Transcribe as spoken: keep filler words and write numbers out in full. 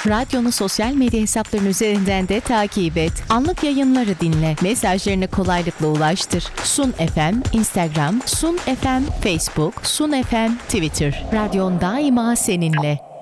Radyonu sosyal medya hesaplarının üzerinden de takip et. Anlık yayınları dinle. Mesajlarını kolaylıkla ulaştır. Sun F M, Instagram, Sun F M, Facebook, Sun F M, Twitter. Radyon daima seninle.